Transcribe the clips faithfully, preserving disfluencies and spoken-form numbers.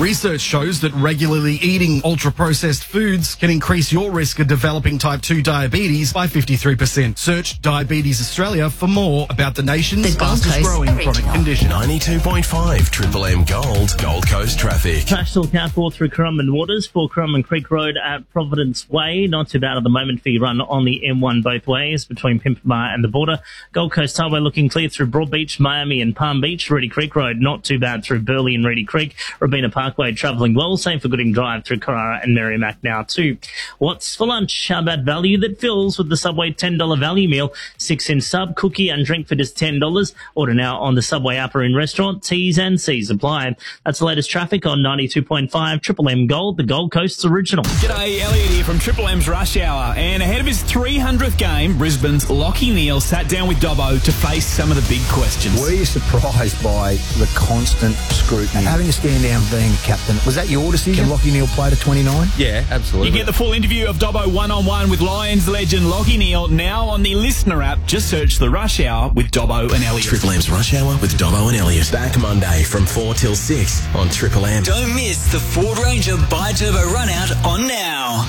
Research shows that regularly eating ultra-processed foods can increase your risk of developing type two diabetes by fifty-three percent. Search Diabetes Australia for more about the nation's fastest-growing chronic condition. ninety-two point five Triple M Gold, Gold Coast traffic. Crash still count for through Currumbin Waters for Currumbin Creek Road at Providence Way. Not too bad at the moment for your run on the M one both ways between Pimpama and the border. Gold Coast Highway looking clear through Broadbeach, Miami and Palm Beach. Reedy Creek Road not too bad through Burleigh and Reedy Creek. Robina Parkway travelling well. Same for Gooding Drive through Carrara and Merrimack now too. What's for lunch? How about value that fills with the Subway ten dollars value meal? Six in sub, cookie and drink for just ten dollars. Order now on the Subway app or in restaurant. T's and C's apply. That's the latest traffic on ninety-two point five Triple M Gold, the Gold Coast's original. G'day, Elliot here from Triple M's Rush Hour. And ahead of his three hundredth game, Brisbane's Lachie Neale sat down with Dobbo to face some of the big questions. Were you surprised by the constant scrutiny? Having to stand down being captain, was that your decision? Can Lachie Neale play to twenty-nine? Yeah, absolutely. You get the full interview of Dobbo one-on-one with Lions legend Lachie Neale now on the Listener app. Just search The Rush Hour with Dobbo and Elliot. Triple M's Rush Hour with Dobbo and Elliot. Back Monday from four till six on Triple M. Don't miss the Ford Ranger Bi-Turbo Run-Out on now.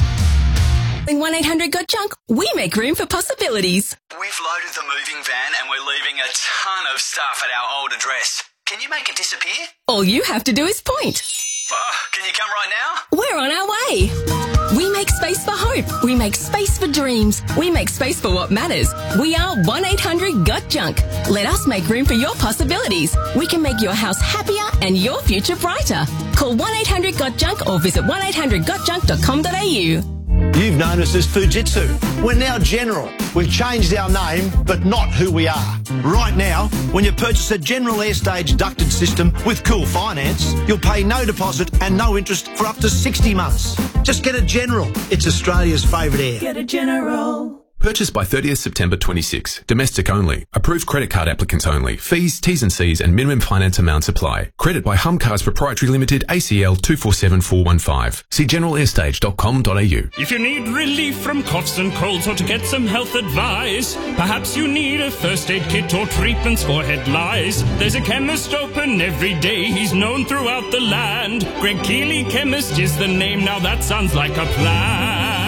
In one eight hundred got junk, we make room for possibilities. We've loaded the moving van and we're leaving a ton of stuff at our old address. Can you make it disappear? All you have to do is point. Uh, can you come right now? We're on our way. We make space for hope. We make space for dreams. We make space for what matters. We are one eight hundred got junk. Let us make room for your possibilities. We can make your house happier and your future brighter. Call one eight hundred got junk or visit one eight hundred got junk dot com dot a u. You've known us as Fujitsu. We're now General. We've changed our name, but not who we are. Right now, when you purchase a General Airstage ducted system with Cool Finance, you'll pay no deposit and no interest for up to sixty months. Just get a General. It's Australia's favourite air. Get a General. Purchase by thirtieth September twenty-six. Domestic only. Approved credit card applicants only. Fees, T's and C's and minimum finance amounts apply. Credit by Humcars Proprietary Limited, A C L two four seven four one five. See general airstage dot com dot a u. If you need relief from coughs and colds or to get some health advice, perhaps you need a first aid kit or treatments for head lice. There's a chemist open every day. He's known throughout the land. Greg Keeley Chemist is the name. Now that sounds like a plan.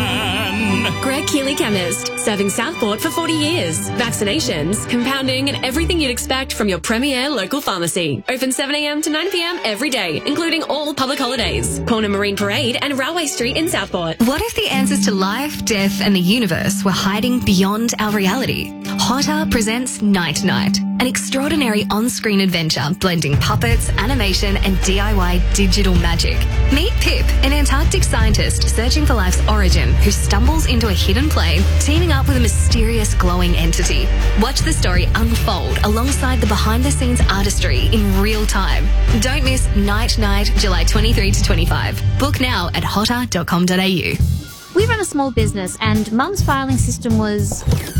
Greg Keeley Chemist, serving Southport for forty years. Vaccinations, compounding and everything you'd expect from your premier local pharmacy. Open seven a m to nine p m every day, including all public holidays. Corner Marine Parade and Railway Street in Southport. What if the answers to life, death and the universe were hiding beyond our reality? Hotter presents Night Night, an extraordinary on-screen adventure blending puppets, animation and D I Y digital magic. Meet Pip, an Antarctic scientist searching for life's origin who stumbles into a hidden plane, teaming up with a mysterious glowing entity. Watch the story unfold alongside the behind-the-scenes artistry in real time. Don't miss Night Night, July twenty-third to twenty-fifth. Book now at hotter dot com dot a u. We run a small business and Mum's filing system was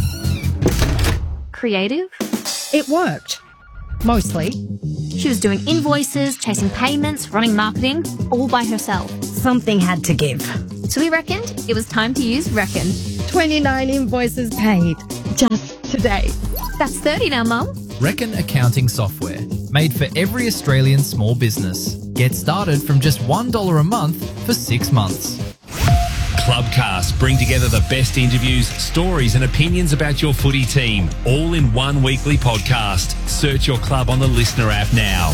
creative. It worked. Mostly. She was doing invoices, chasing payments, running marketing, all by herself. Something had to give. So we reckoned it was time to use Reckon. twenty-nine invoices paid. Just today. That's thirty now, Mum. Reckon accounting software. Made for every Australian small business. Get started from just one dollar a month for six months. Clubcast bring together the best interviews, stories and opinions about your footy team, all in one weekly podcast. Search your club on the Listener app now.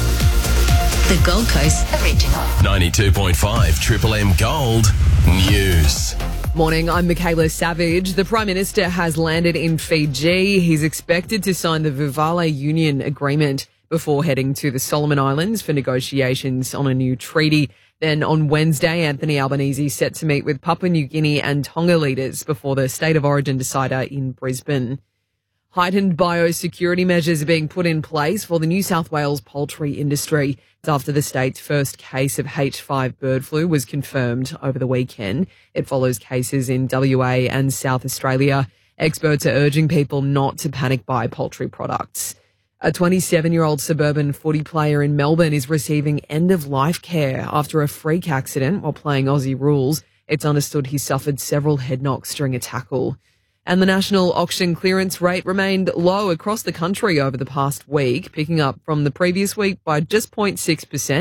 The Gold Coast original. ninety-two point five Triple M Gold News. Morning, I'm Michaela Savage. The Prime Minister has landed in Fiji. He's expected to sign the Vuvale Union Agreement before heading to the Solomon Islands for negotiations on a new treaty. Then on Wednesday, Anthony Albanese is set to meet with Papua New Guinea and Tonga leaders before the State of Origin decider in Brisbane. Heightened biosecurity measures are being put in place for the New South Wales poultry industry after the state's first case of H five bird flu was confirmed over the weekend. It follows cases in W A and South Australia. Experts are urging people not to panic buy poultry products. A twenty-seven-year-old suburban footy player in Melbourne is receiving end-of-life care after a freak accident while playing Aussie rules. It's understood he suffered several head knocks during a tackle. And the national auction clearance rate remained low across the country over the past week, picking up from the previous week by just zero point six percent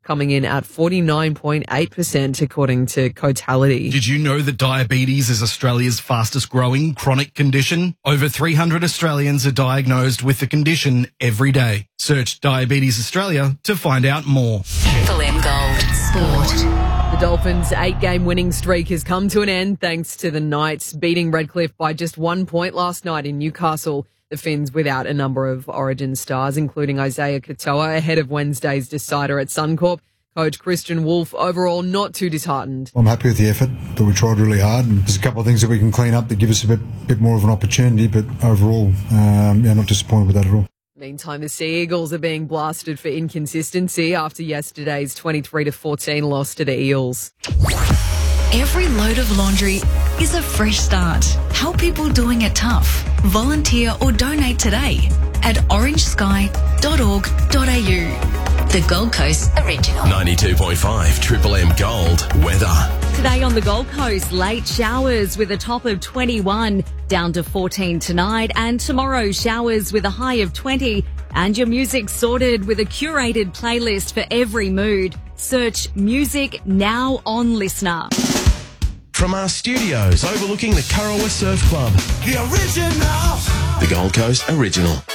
coming in at forty-nine point eight percent according to Cotality. Did you know that diabetes is Australia's fastest growing chronic condition? Over three hundred Australians are diagnosed with the condition every day. Search Diabetes Australia to find out more. Triple M Gold Sport. The Dolphins' eight-game winning streak has come to an end thanks to the Knights beating Redcliffe by just one point last night in Newcastle. The Finns without a number of Origin stars, including Isaiah Katoa, ahead of Wednesday's decider at Suncorp. Coach Christian Wolf overall not too disheartened. I'm happy with the effort, but we tried really hard, and there's a couple of things that we can clean up that give us a bit, bit more of an opportunity, but overall, um, yeah, not disappointed with that at all. Meantime, the Sea Eagles are being blasted for inconsistency after yesterday's twenty-three to fourteen loss to the Eels. Every load of laundry is a fresh start. Help people doing it tough. Volunteer or donate today at orange sky dot org dot a u. The Gold Coast Original. ninety-two point five Triple M Gold weather. Today on the Gold Coast, late showers with a top of twenty-one, down to fourteen tonight, and tomorrow showers with a high of twenty. And your music sorted with a curated playlist for every mood. Search Music Now on Listener. From our studios overlooking the Kurrawa Surf Club. The original. The Gold Coast Original.